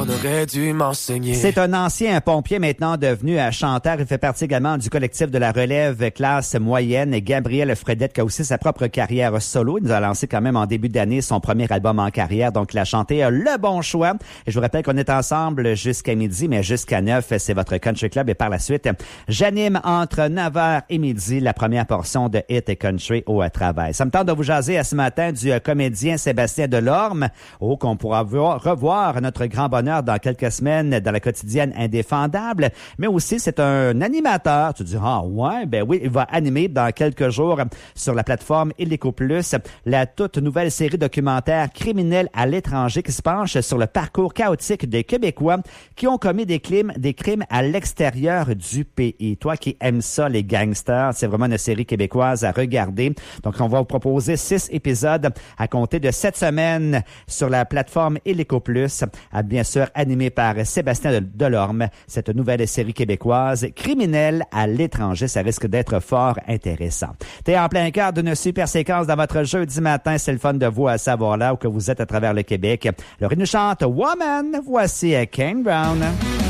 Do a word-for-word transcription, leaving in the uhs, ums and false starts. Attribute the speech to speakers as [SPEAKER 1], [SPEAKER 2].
[SPEAKER 1] aurait dû m'enseigner.
[SPEAKER 2] C'est un ancien pompier maintenant devenu un chanteur. Il fait partie également du collectif de la relève classe moyenne. Gabriel Fredette qui a aussi sa propre carrière solo. Il nous a lancé quand même en début d'année son premier album en carrière. Donc, il a chanté Le Bon Choix. Et je vous rappelle qu'on est ensemble jusqu'à midi, mais jusqu'à neuf, c'est votre Country Club. Et par la suite, j'anime entre neuf heures et midi la première portion de Hit et Country au travail. Ça me tente de vous jaser à ce matin du comédien Sébastien Delorme. Oh, qu'on pourra revoir notre grand bonheur dans quelques semaines dans la quotidienne Indéfendable. Mais aussi, c'est un animateur. Tu dis, ah ouais, ben oui, il va animer dans quelques jours sur la plateforme Illico Plus la toute nouvelle série documentaire Criminels à l'étranger qui se penche sur le parcours chaotique des Québécois qui ont commis des crimes, des crimes à l'extérieur du pays. Toi qui aimes ça, les gangsters, c'est vraiment une série québécoise à regarder. Donc, on va vous proposer six épisodes à compter de cette semaine sur la plateforme Illico Plus, bien sûr animé par Sébastien Delorme, cette nouvelle série québécoise Criminels à l'étranger. Ça risque d'être fort intéressant. T'es en plein cœur d'une super séquence dans votre jeudi matin. C'est le fun de vous à savoir là où que vous êtes à travers le Québec. Alors, il nous chante Woman. Voici Kane Brown.